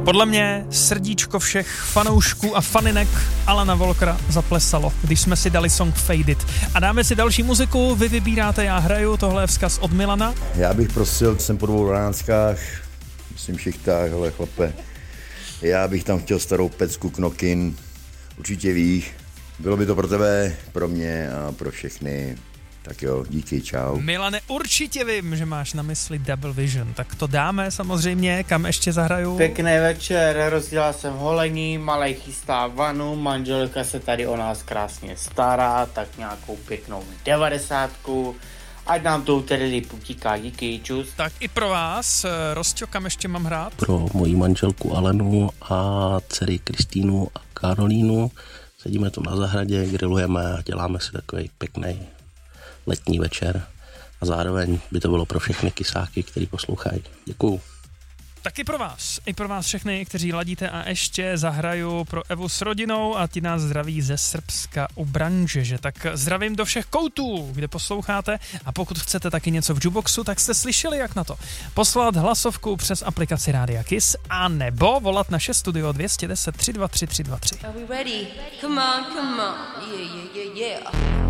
Podle mě srdíčko všech fanoušků a faninek Alana Walkera zaplesalo, když jsme si dali song Fade It. A dáme si další muziku, vy vybíráte, já hraju, tohle je vzkaz od Milana. Já bych prosil, jsem po 2 ránkách, myslím šichtách, ale chlape, já bych tam chtěl starou pecku Knokin, určitě víš, bylo by to pro tebe, pro mě a pro všechny. Tak jo, díky, čau. Milane, určitě vím, že máš na mysli Double Vision, tak to dáme samozřejmě, kam ještě zahraju. Pěkný večer, rozdělal jsem holení, malej chystá vanu, manželka se tady o nás krásně stará, tak nějakou pěknou 90, ať nám to tedy putíká, díky, čus. Tak i pro vás, Rosťo, kam ještě mám hrát? Pro moji manželku Alenu a dcery Kristýnu a Karolínu, sedíme tu na zahradě, grillujeme a děláme si takový pěkný letní večer a zároveň by to bylo pro všechny kysáky, který poslouchají. Děkuju. Tak i pro vás všechny, kteří ladíte a ještě zahraju pro Evu s rodinou a ti nás zdraví ze Srbska u Branže, tak zdravím do všech koutů, kde posloucháte a pokud chcete taky něco v jukeboxu, tak jste slyšeli jak na to. Poslat hlasovku přes aplikaci Rádia Kiss a nebo volat naše studio 210 323 323. Are we ready? Come on, come on. Yeah, yeah, yeah, yeah.